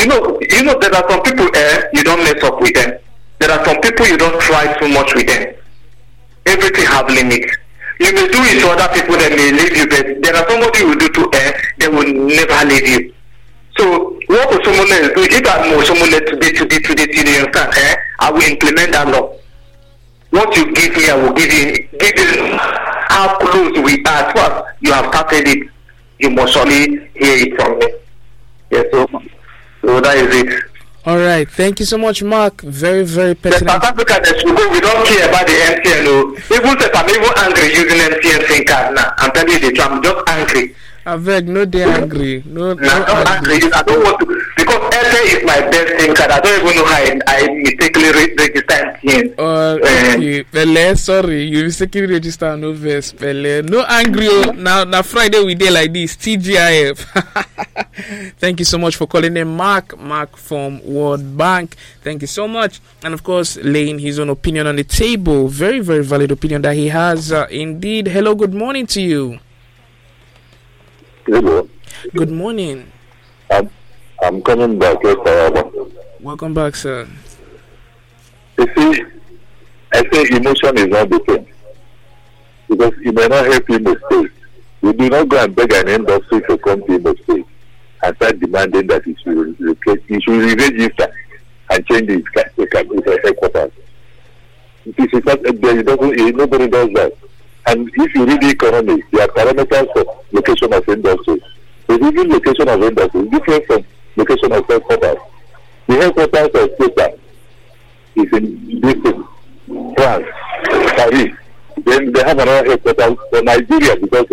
there are some people you don't mess up with them. There are some people you don't try too much with them. Everything have limits. You may do it to other people that may leave you, but there are somebody you will do to they will never leave you. So what will someone else do? If I know someone else today, you understand? I will implement that law. What you give me, I will give you how close we are. As far as you have started it, you must only hear it from me. Yes, so that is it. All right, thank you so much, Mark. Very, very pertinent. South Africa, we don't care about the MTN. Even if I'm even angry using MTN SIM card now, I'm telling you the truth, I'm just angry. I beg, no, they angry. No, I'm angry. I don't want to, because MTN is my best SIM card. I don't even know how I mistakenly register MTN. Okay. Pele, sorry, you mistakenly register no verse. Pele, no angry. Now Friday we did like this. TGIF. Thank you so much for calling in, Mark from World Bank. Thank you so much. And of course, laying his own opinion on the table. Very, very valid opinion that he has. Indeed. Hello, good morning to you. Hello. Good morning. I'm coming back. Welcome back, sir. You see, I say emotion is not the same. Because it may not help you mistake. You do not go and beg an industry to come to Imo State and start demanding that it should re-register and change its headquarters. Nobody does that. And if you read the economy, there are parameters for location of industry. The even location of industry is different from location of headquarters. The headquarters of Total is in France, Paris. Then they have another headquarters for Nigeria because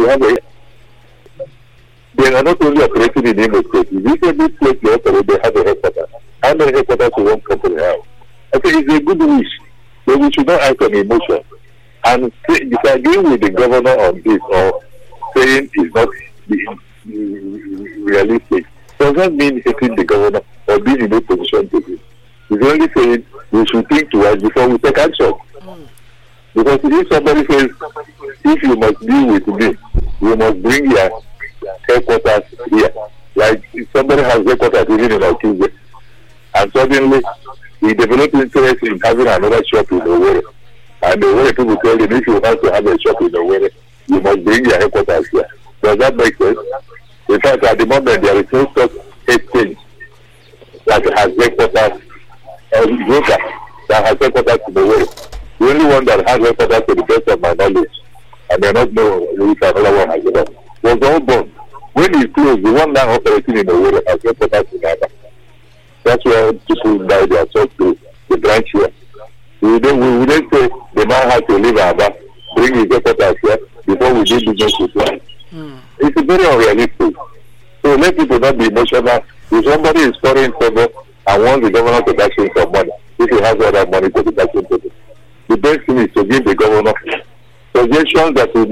they are not only operating in Imo State. If every place they operate, they have a headquarters. How many headquarters will one company have? I think it's a good wish, but we should not act on emotion. And disagreeing with the governor on this or saying it's not realistic does not mean hating the governor or being in a position to do. It's only saying we should think twice before we take action. Because if somebody says, if you must deal with me, you must bring your headquarters here. Like if somebody has headquarters even in Okigwe, and suddenly he develops interest in having another shop in Owerri. And the way people tell him, if you want to have a shop in Owerri, you must bring your headquarters here. Does that make sense? In fact, at the moment, there is no such exchange that has headquarters, or broker that has headquarters in Owerri. The only one that has headquarters, to the best of my knowledge, and I don't know if another one has it, was Allborn. When he closed, the one now operating in Owerri has headquarters in Ghana. That's where people buy their stock to the branch here. We wouldn't say the man has to leave Aba, bring his headquarters here before we do business with him. It's very unrealistic. So let people not be emotional. If somebody is foreign favor and wants the governor to tax him some money, if he has other money to be taxing people, the best thing is to give the governor suggestions that will